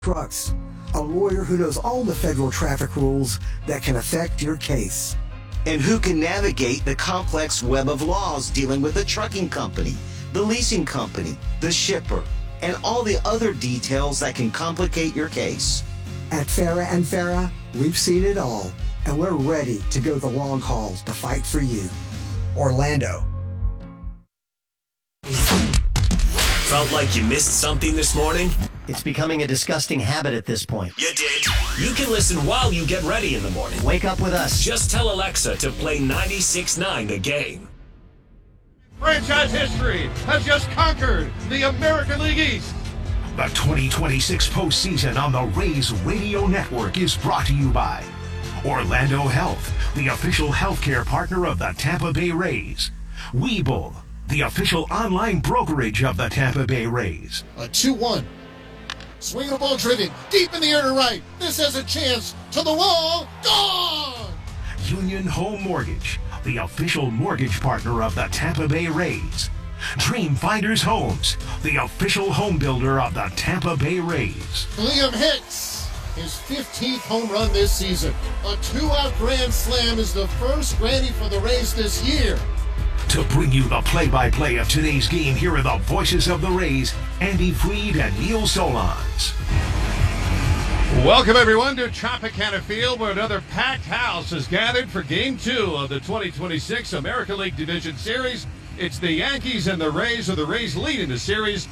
Crux, a lawyer who knows all the federal traffic rules that can affect your case. And who can navigate the complex web of laws dealing with the trucking company, the leasing company, the shipper, and all the other details that can complicate your case. At Farah and Farah, we've seen it all, and we're ready to go the long haul to fight for you. Orlando. Felt like you missed something this morning? It's becoming a disgusting habit at this point. You did. You can listen while you get ready in the morning. Wake up with us. Just tell Alexa to play 96.9 The Game. Franchise history has just conquered the American League East. The 2026 postseason on the Rays Radio Network is brought to you by Orlando Health, the official healthcare partner of the Tampa Bay Rays. Webull, the official online brokerage of the Tampa Bay Rays. A 2-1. Swing the ball driven deep in the air to right. This has a chance to the wall. Gone! Union Home Mortgage, the official mortgage partner of the Tampa Bay Rays. Dream Finders Homes, the official home builder of the Tampa Bay Rays. Liam Hicks, his 15th home run this season. A 2-out grand slam is the first Granny for the Rays this year. To bring you the play-by-play of today's game, here are the voices of the Rays, Andy Freed and Neil Solondz. Welcome, everyone, to Tropicana Field, where another packed house has gathered for Game 2 of the 2026 American League Division Series. It's the Yankees and the Rays, or the Rays lead in the series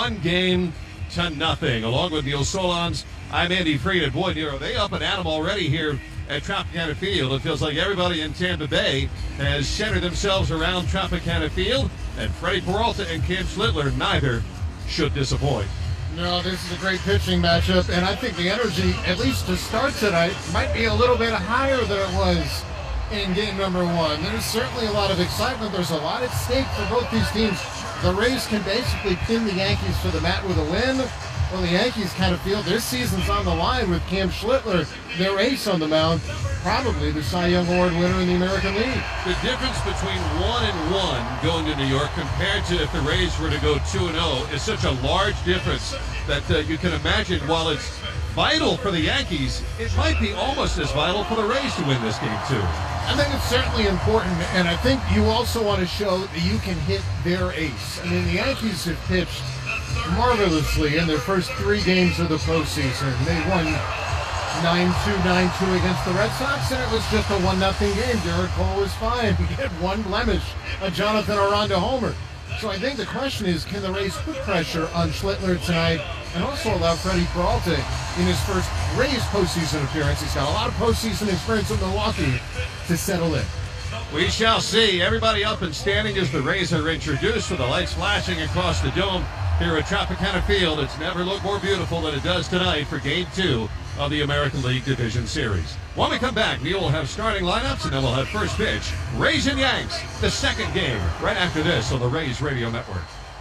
1-0. Along with Neil Solondz, I'm Andy Freed. And boy, Neil, are they up and at 'em already here at Tropicana Field. It feels like everybody in Tampa Bay has centered themselves around Tropicana Field, and Freddie Peralta and Cam Schlittler, neither should disappoint. No, this is a great pitching matchup, and I think the energy, at least to start tonight, might be a little bit higher than it was in game number 1. There's certainly a lot of excitement. There's a lot at stake for both these teams. The Rays can basically pin the Yankees to the mat with a win. Well, the Yankees kind of feel their season's on the line with Cam Schlittler, their ace on the mound, probably the Cy Young Award winner in the American League. The difference between 1-1 going to New York compared to if the Rays were to go 2-0 is such a large difference that you can imagine while it's vital for the Yankees, it might be almost as vital for the Rays to win this game too. I think it's certainly important, and I think you also want to show that you can hit their ace. I mean, the Yankees have pitched marvelously in their first 3 games of the postseason. They won 9-2, 9-2 against the Red Sox, and it was just a 1-0 game. Garrett Cole was fine. He had one blemish, a Jonathan Aranda homer. So I think the question is, can the Rays put pressure on Schlittler tonight and also allow Freddie Peralta in his first Rays postseason appearance? He's got a lot of postseason experience in Milwaukee to settle in. We shall see. Everybody up and standing as the Rays are introduced with the lights flashing across the dome here at Tropicana Field. It's never looked more beautiful than it does tonight for Game 2 of the American League Division Series. When we come back, Neil will have starting lineups, and then we'll have first pitch. Rays and Yanks, the second game, right after this on the Rays Radio Network.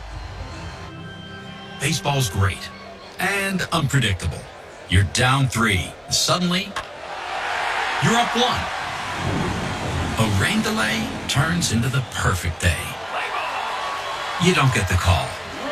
Baseball's great and unpredictable. You're down 3. Suddenly, you're up 1. A rain delay turns into the perfect day. You don't get the call.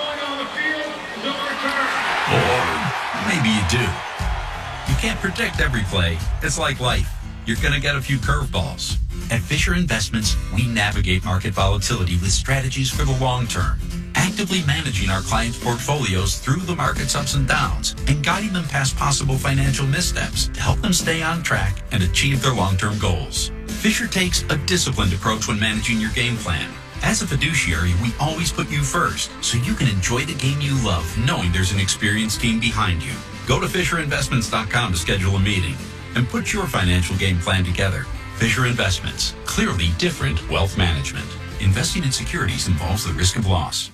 Or maybe you do. You can't predict every play. It's like life. You're going to get a few curveballs. At Fisher Investments, we navigate market volatility with strategies for the long term, actively managing our clients' portfolios through the market's ups and downs and guiding them past possible financial missteps to help them stay on track and achieve their long-term goals. Fisher takes a disciplined approach when managing your game plan. As a fiduciary, we always put you first, so you can enjoy the game you love, knowing there's an experienced team behind you. Go to FisherInvestments.com to schedule a meeting and put your financial game plan together. Fisher Investments, clearly different wealth management. Investing in securities involves the risk of loss.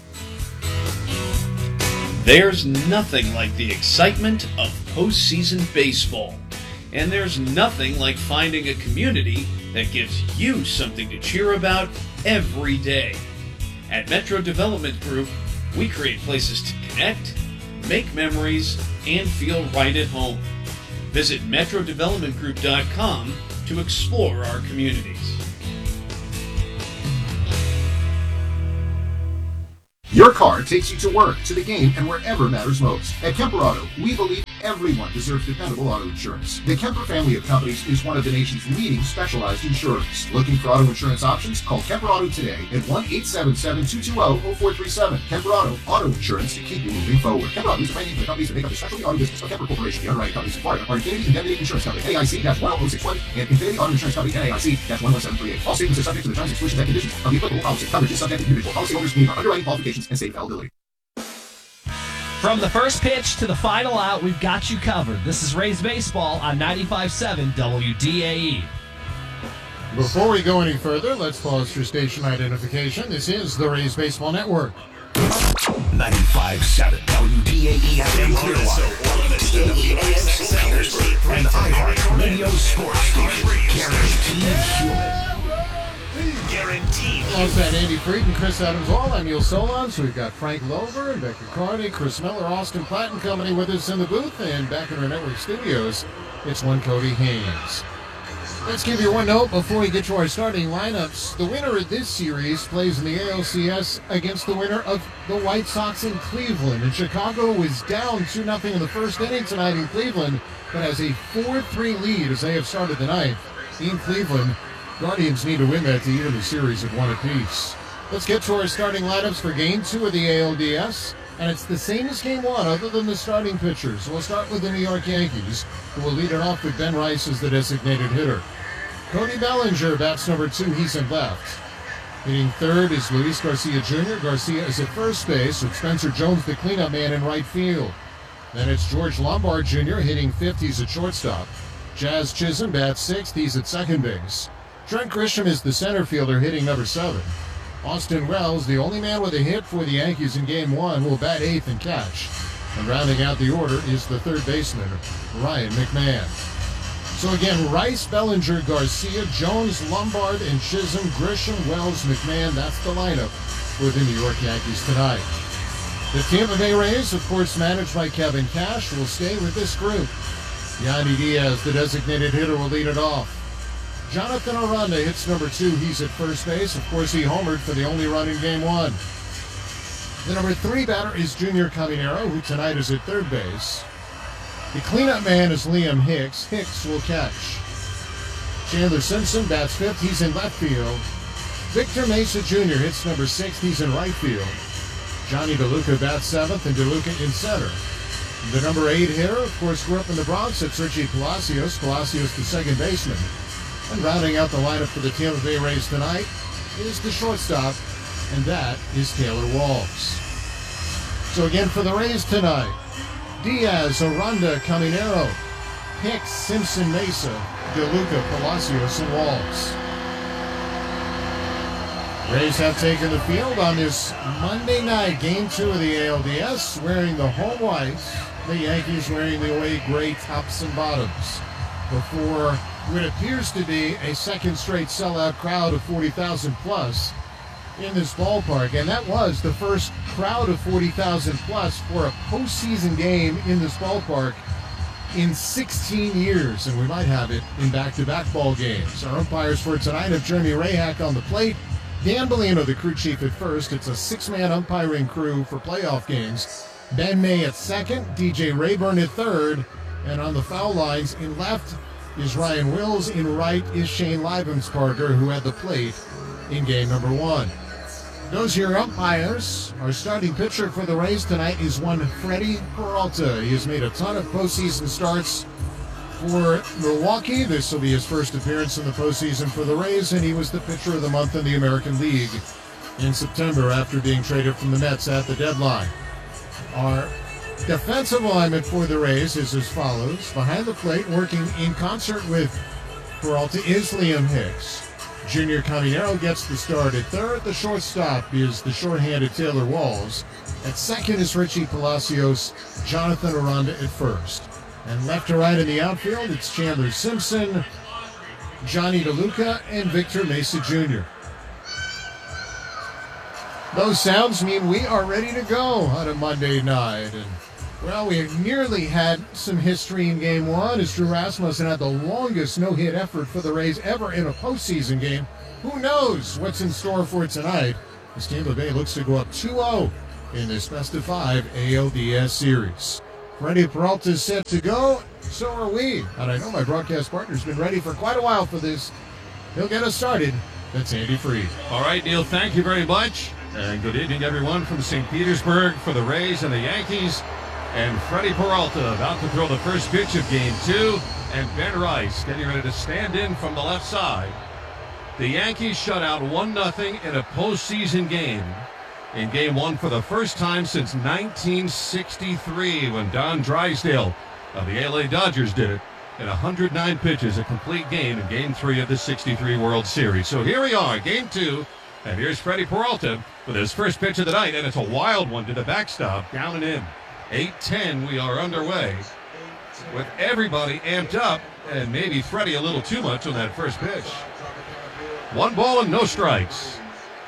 There's nothing like the excitement of postseason baseball. And there's nothing like finding a community that gives you something to cheer about every day. At Metro Development Group, we create places to connect, make memories, and feel right at home. Visit metrodevelopmentgroup.com to explore our communities. Your car takes you to work, to the game, and wherever matters most. At Kemper Auto, we believe everyone deserves dependable auto insurance. The Kemper family of companies is one of the nation's leading specialized insurers. Looking for auto insurance options? Call Kemper Auto today at 1-877-220-0437. Kemper Auto insurance to keep you moving forward. Kemper Auto is a brand name for the companies that make up the specialty auto business of Kemper Corporation. The underwriting companies in Florida are Infinity Indemnity Insurance Company, NAIC-10061, and Infinity Auto Insurance Company, NAIC-11738. All statements are subject to the terms, exclusions, and conditions of the applicable policy. Coverage is subject to individual policyholders' need for underwriting qualifications and state availability. From the first pitch to the final out, we've got you covered. This is Rays Baseball on 95.7 WDAE. Before we go any further, let's pause for station identification. This is the Rays Baseball Network. 95.7 WDAE FM Clearwater, and iHeart Radio Sports Station. Guaranteed human. Guaranteed. Alongside Andy Freed and Chris Adams Hall, I'm Neil Solon. So we've got Frank Lover and Becca Carney, Chris Miller, Austin Platt and company with us in the booth, and back in our network studios, it's one Cody Haynes. Let's give you one note before we get to our starting lineups. The winner of this series plays in the ALCS against the winner of the White Sox in Cleveland. And Chicago was down 2-0 in the first inning tonight in Cleveland, but has a 4-3 lead as they have started the ninth in Cleveland. Guardians need to win that to even the series at 1 apiece. Let's get to our starting lineups for Game 2 of the ALDS. And it's the same as Game 1, other than the starting pitchers. We'll start with the New York Yankees, who will lead it off with Ben Rice as the designated hitter. Cody Bellinger bats number 2, he's in left. Hitting third is Luis Garcia Jr. Garcia is at first base, with Spencer Jones, the cleanup man, in right field. Then it's George Lombard Jr. hitting fifth, he's at shortstop. Jazz Chisholm bats sixth, he's at second base. Trent Grisham is the center fielder, hitting number 7. Austin Wells, the only man with a hit for the Yankees in Game 1, will bat eighth and catch. And rounding out the order is the third baseman, Ryan McMahon. So again, Rice, Bellinger, Garcia, Jones, Lombard, and Chisholm, Grisham, Wells, McMahon. That's the lineup for the New York Yankees tonight. The Tampa Bay Rays, of course managed by Kevin Cash, will stay with this group. Yandy Diaz, the designated hitter, will lead it off. Jonathan Aranda hits number 2. He's at first base. Of course, he homered for the only run in Game 1. The number 3 batter is Junior Caminero, who tonight is at third base. The cleanup man is Liam Hicks. Hicks will catch. Chandler Simpson bats fifth. He's in left field. Victor Mesa Jr. hits number 6. He's in right field. Johnny DeLuca bats seventh, and DeLuca in center. The number 8 hitter, of course, grew up in the Bronx. It's Richie Palacios. Palacios, the second baseman. And rounding out the lineup for the Tampa Bay Rays tonight is the shortstop, and that is Taylor Walls. So again for the Rays tonight, Diaz, Aranda, Caminero, Hicks, Simpson, Mesa, DeLuca, Palacios, and Walls. Rays have taken the field on this Monday night, Game 2 of the ALDS, wearing the home whites, the Yankees wearing the away gray tops and bottoms, before what appears to be a second straight sellout crowd of 40,000 plus in this ballpark. And that was the first crowd of 40,000 plus for a postseason game in this ballpark in 16 years. And we might have it in back-to-back ball games. Our umpires for tonight have Jeremy Rahak on the plate, Dan Bellino, the crew chief, at first. It's a 6-man umpiring crew for playoff games. Ben May at second, DJ Rayburn at third, and on the foul lines in left is Ryan Wills, in right is Shane Livensparger, who had the plate in game number 1. Those here umpires. Our starting pitcher for the Rays tonight is one Freddie Peralta. He has made a ton of postseason starts for Milwaukee. This will be his first appearance in the postseason for the Rays, and he was the pitcher of the month in the American League in September after being traded from the Mets at the deadline. Our defensive alignment for the Rays is as follows. Behind the plate, working in concert with Peralta, is Liam Hicks. Junior Caminero gets the start at third. The shortstop is the shorthanded Taylor Walls. At second is Richie Palacios. Jonathan Aranda at first. And left to right in the outfield, it's Chandler Simpson, Johnny DeLuca, and Victor Mesa Jr. Those sounds mean we are ready to go on a Monday night. And, well, we nearly had some history in Game 1 as Drew Rasmussen had the longest no-hit effort for the Rays ever in a postseason game. Who knows what's in store for tonight as Tampa Bay looks to go up 2-0 in this best of 5 ALDS series. Freddie Peralta is set to go. So are we. And I know my broadcast partner's been ready for quite a while for this. He'll get us started. That's Andy Freed. All right, Neil, thank you very much. And good evening, everyone, from St. Petersburg for the Rays and the Yankees. And Freddie Peralta about to throw the first pitch of Game 2. And Ben Rice getting ready to stand in from the left side. The Yankees shut out 1-0 in a postseason game. In Game 1 for the first time since 1963 when Don Drysdale of the LA Dodgers did it in 109 pitches, a complete game in Game 3 of the 63 World Series. So here we are, Game 2, and here's Freddie Peralta with his first pitch of the night, and it's a wild one to the backstop, down and in. 8-10, we are underway with everybody amped up, and maybe Freddie a little too much on that first pitch. 1 ball and no strikes.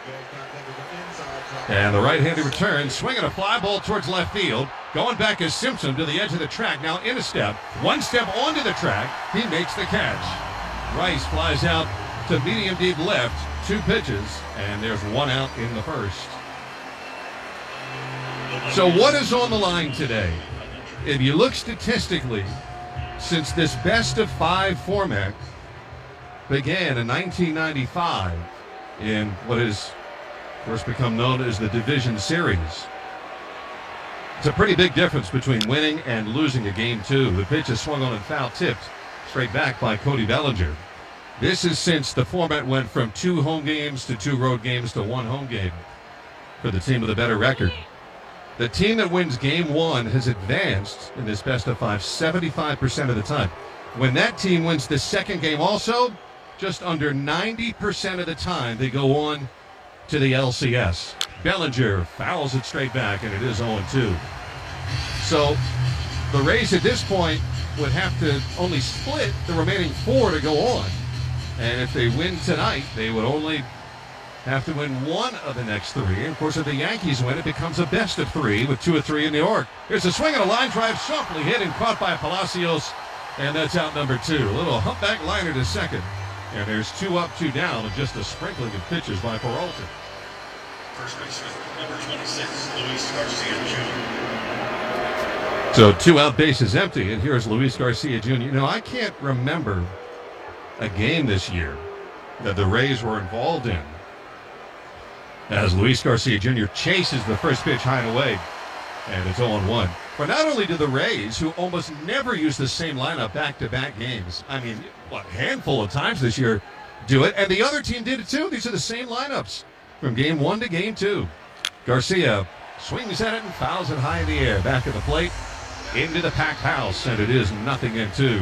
And the right-handed return, swinging a fly ball towards left field. Going back is Simpson to the edge of the track. Now in a step. 1 step onto the track. He makes the catch. Rice flies out to medium deep left. 2 pitches. And there's 1 out in the first. So what is on the line today? If you look statistically, since this best of 5 format began in 1995 in what is first become known as the Division Series. It's a pretty big difference between winning and losing a Game 2. The pitch is swung on and foul tipped straight back by Cody Bellinger. This is since the format went from 2 home games to 2 road games to 1 home game for the team with a better record. The team that wins Game 1 has advanced in this best of 5 75% of the time. When that team wins the second game also, just under 90% of the time they go on to the LCS. Bellinger fouls it straight back, and it is 0-2. So the Rays at this point would have to only split the remaining 4 to go on. And if they win tonight, they would only have to win 1 of the next 3. And of course, if the Yankees win, it becomes a best of 3 with 2 of 3 in New York. Here's a swing and a line drive, sharply hit and caught by Palacios, and that's out number 2. A little humpback liner to second. And there's 2 up, 2 down, and just a sprinkling of pitches by Peralta. First baseman, number 26, Luis Garcia Jr. So 2 out, bases empty, and here's Luis Garcia Jr. You know, I can't remember a game this year that the Rays were involved in as Luis Garcia Jr. chases the first pitch high and away, and it's 0-1. But not only do the Rays, who almost never use the same lineup back-to-back games, I mean, what, a handful of times this year, do it, and the other team did it too. These are the same lineups from Game 1 to Game 2. Garcia swings at it and fouls it high in the air. Back at the plate, into the packed house, and it is 0-2.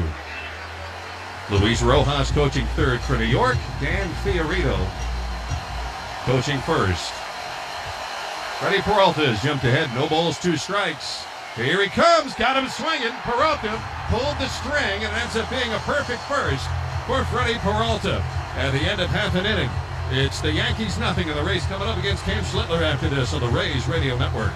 Luis Rojas coaching third for New York. Dan Fiorito coaching first. Freddie Peralta has jumped ahead. No balls, 2 strikes. Here he comes. Got him swinging. Peralta pulled the string, and it ends up being a perfect first for Freddie Peralta. At the end of half an inning, it's the Yankees 0, and the Rays coming up against Cam Schlittler after this on the Rays Radio Network.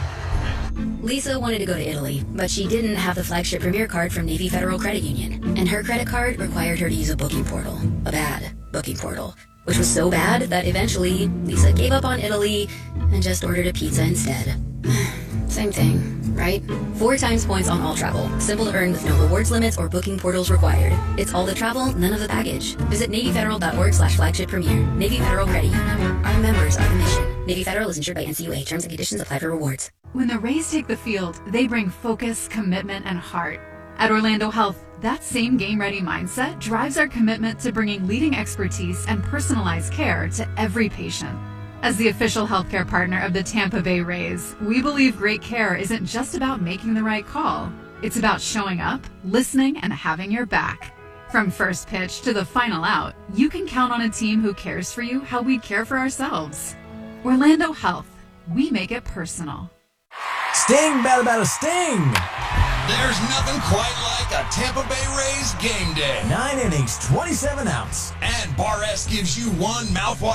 Lisa wanted to go to Italy, but she didn't have the flagship Premier card from Navy Federal Credit Union, and her credit card required her to use a booking portal, a bad booking portal, which was so bad that eventually Lisa gave up on Italy and just ordered a pizza instead. Same thing, right? 4 times points on all travel. Simple to earn with no rewards limits or booking portals required. It's all the travel, none of the baggage. Visit NavyFederal.org/flagship premier. Navy Federal Credit Union. Our members are the mission. Navy Federal is insured by NCUA. Terms and conditions apply for rewards. When the Rays take the field, they bring focus, commitment, and heart. At Orlando Health, that same game-ready mindset drives our commitment to bringing leading expertise and personalized care to every patient. As the official healthcare partner of the Tampa Bay Rays, we believe great care isn't just about making the right call. It's about showing up, listening, and having your back. From first pitch to the final out, you can count on a team who cares for you how we care for ourselves. Orlando Health, we make it personal. Sting, battle, sting! There's nothing quite like a Tampa Bay Rays game day. 9 innings, 27 outs. And Bar S gives you 1 mouthwater